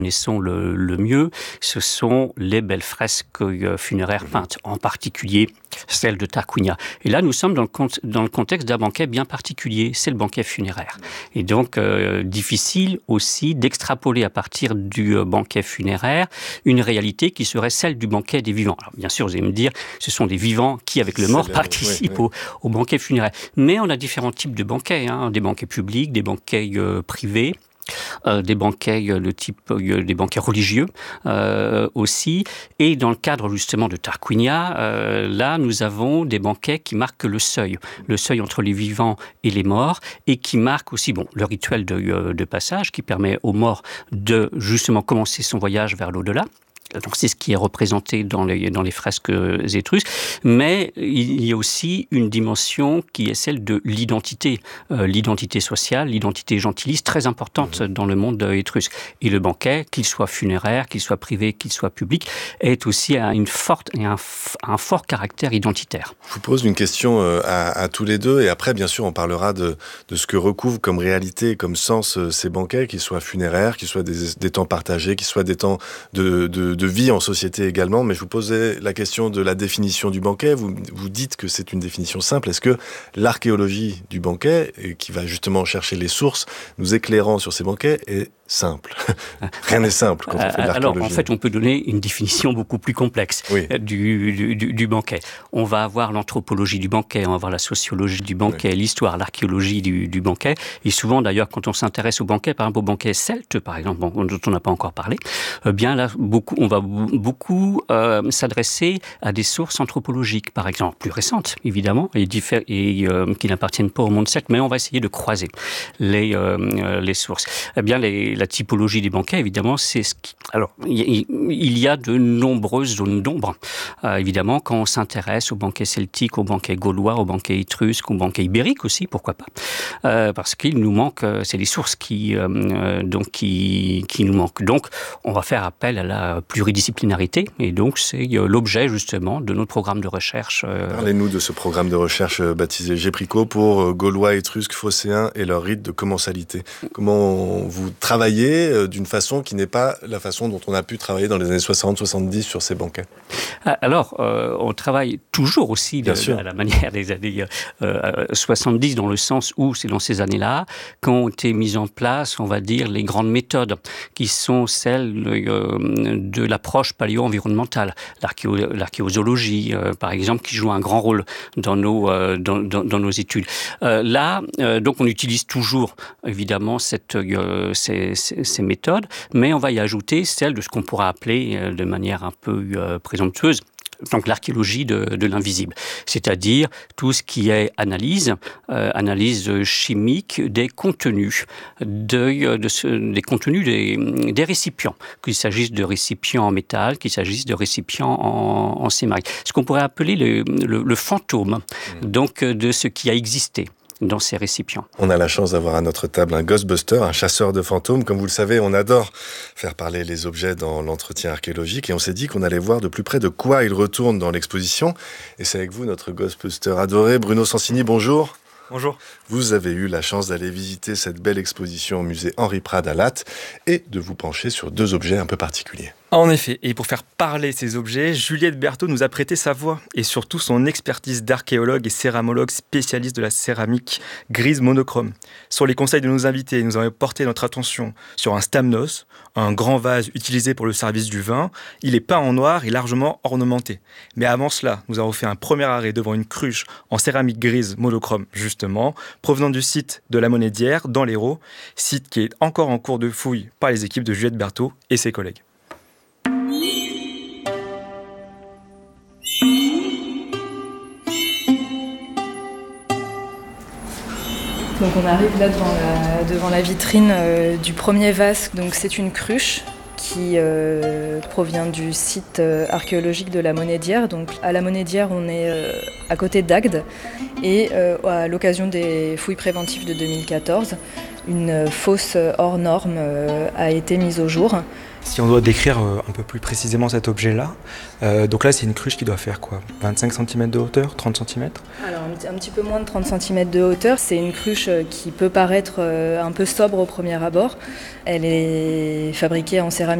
connaissons le mieux, ce sont les belles fresques funéraires peintes, en particulier celle de Tarquinia. Et là, nous sommes dans le contexte d'un banquet bien particulier, c'est le banquet funéraire. Et donc, difficile aussi d'extrapoler à partir du banquet funéraire une réalité qui serait celle du banquet des vivants. Alors, bien sûr, vous allez me dire, ce sont des vivants qui, avec le mort, participent au banquet funéraire. Mais on a différents types de banquets, des banquets publics, des banquets privés. Des banquets de type des banquets religieux aussi, et dans le cadre justement de Tarquinia, là nous avons des banquets qui marquent le seuil entre les vivants et les morts, et qui marquent aussi le rituel de passage qui permet aux morts de justement commencer son voyage vers l'au-delà. Donc c'est ce qui est représenté dans les fresques étrusques, mais il y a aussi une dimension qui est celle de l'identité sociale, l'identité gentiliste, très importante dans le monde étrusque. Et le banquet, qu'il soit funéraire, qu'il soit privé, qu'il soit public, est aussi un fort caractère identitaire. Je vous pose une question à tous les deux, et après bien sûr on parlera de ce que recouvrent comme réalité, comme sens ces banquets, qu'ils soient funéraires, qu'ils soient des temps partagés, qu'ils soient des temps de vie en société également. Mais je vous posais la question de la définition du banquet. Vous dites que c'est une définition simple. Est-ce que l'archéologie du banquet, qui va justement chercher les sources, nous éclairant sur ces banquets, est simple? Rien n'est simple quand on fait de l'archéologie. Alors, en fait, on peut donner une définition beaucoup plus complexe du banquet. On va avoir l'anthropologie du banquet, on va avoir la sociologie du banquet, l'histoire, l'archéologie du banquet. Et souvent, d'ailleurs, quand on s'intéresse au banquet, par exemple au banquet celte, par exemple, dont on n'a pas encore parlé, bien là, on va beaucoup s'adresser à des sources anthropologiques, par exemple, plus récentes, évidemment, et qui n'appartiennent pas au monde celte, mais on va essayer de croiser les sources. Eh bien, la typologie des banquets, évidemment, c'est ce qui... Alors, il y a de nombreuses zones d'ombre. Évidemment, quand on s'intéresse au banquet celtique, au banquet gaulois, au banquet étrusque, au banquet ibérique aussi, pourquoi pas, parce qu'il nous manque, c'est les sources qui nous manquent. Donc, on va faire appel à la pluridisciplinarité, et donc c'est l'objet justement de notre programme de recherche. Parlez-nous de ce programme de recherche baptisé Géprico pour Gaulois, Étrusques, Phocéens et leur rite de commensalité. Comment vous travaillez d'une façon qui n'est pas la façon dont on a pu travailler dans les années 60-70 sur ces banquets? Alors, on travaille toujours aussi à la manière des années 70, dans le sens où c'est dans ces années-là qu'ont été mises en place, on va dire, les grandes méthodes qui sont celles de l'approche paléo-environnementale, l'archéozoologie, par exemple, qui joue un grand rôle dans nos études. Donc on utilise toujours, évidemment, ces méthodes, mais on va y ajouter celle de ce qu'on pourrait appeler, de manière un peu présomptueuse, donc l'archéologie de l'invisible, c'est-à-dire tout ce qui est analyse chimique des contenus, des contenus des récipients, qu'il s'agisse de récipients en métal, qu'il s'agisse de récipients en céramique. Ce qu'on pourrait appeler le fantôme, donc de ce qui a existé dans ces récipients. On a la chance d'avoir à notre table un Ghostbuster, un chasseur de fantômes. Comme vous le savez, on adore faire parler les objets dans l'entretien archéologique, et on s'est dit qu'on allait voir de plus près de quoi ils retournent dans l'exposition. Et c'est avec vous, notre Ghostbuster adoré, Bruno Sansini, bonjour. Bonjour. Vous avez eu la chance d'aller visiter cette belle exposition au musée Henri Prade à Latte et de vous pencher sur deux objets un peu particuliers. En effet, et pour faire parler ces objets, Juliette Berthaud nous a prêté sa voix et surtout son expertise d'archéologue et céramologue spécialiste de la céramique grise monochrome. Sur les conseils de nos invités, nous avons porté notre attention sur un stamnos, un grand vase utilisé pour le service du vin. Il est peint en noir et largement ornementé. Mais avant cela, nous avons fait un premier arrêt devant une cruche en céramique grise monochrome, justement, provenant du site de la Monnaie d'Hyères, dans l'Hérault, site qui est encore en cours de fouille par les équipes de Juliette Berthaud et ses collègues. Donc on arrive là devant la vitrine du premier vase. Donc c'est une cruche qui provient du site archéologique de la Monnaie d'Hyères. Donc à la Monnaie d'Hyères, on est à côté d'Agde, et à l'occasion des fouilles préventives de 2014, une fosse hors norme a été mise au jour. Si on doit décrire un peu plus précisément cet objet-là, donc là c'est une cruche qui doit faire quoi, 25 cm de hauteur, 30 cm? Alors un petit peu moins de 30 cm de hauteur, c'est une cruche qui peut paraître un peu sobre au premier abord. Elle est fabriquée en céramique